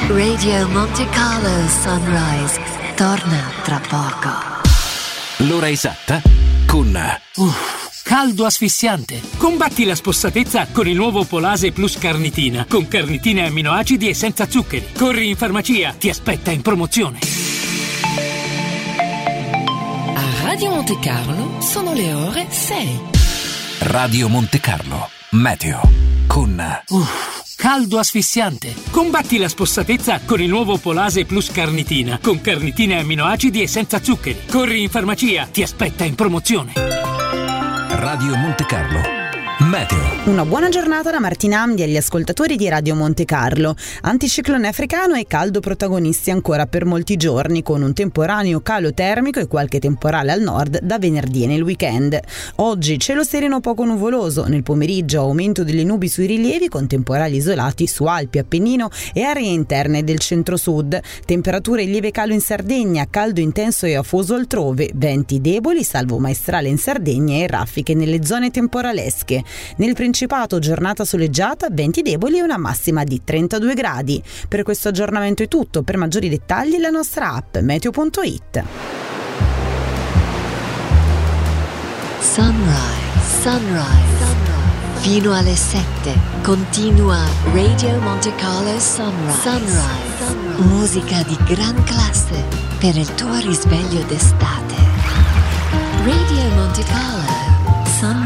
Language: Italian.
Radio Monte Carlo Sunrise torna tra poco. L'ora esatta con caldo asfissiante. Combatti la spossatezza con il nuovo Polase Plus Carnitina, con carnitina e amminoacidi e senza zuccheri. Corri in farmacia, ti aspetta in promozione. A Radio Monte Carlo sono le ore 6. Radio Monte Carlo Meteo con caldo asfissiante. Combatti la spossatezza con il nuovo Polase Plus Carnitina, con carnitina e amminoacidi e senza zuccheri. Corri in farmacia, ti aspetta in promozione. Radio Monte Carlo Meteo. Una buona giornata da Martina Amdi agli ascoltatori di Radio Monte Carlo. Anticiclone africano e caldo protagonisti ancora per molti giorni, con un temporaneo calo termico e qualche temporale al nord da venerdì e nel weekend. Oggi cielo sereno poco nuvoloso, nel pomeriggio aumento delle nubi sui rilievi con temporali isolati su Alpi, Appennino e aree interne del centro-sud. Temperature in lieve calo in Sardegna, caldo intenso e afoso altrove, venti deboli salvo maestrale in Sardegna e raffiche nelle zone temporalesche. Nel Principato giornata soleggiata, venti deboli e una massima di 32 gradi. Per questo aggiornamento è tutto. Per maggiori dettagli la nostra app meteo.it. Sunrise. Fino alle 7 continua Radio Monte Carlo Sunrise. Musica di gran classe per il tuo risveglio d'estate. Radio Monte Carlo Sunrise.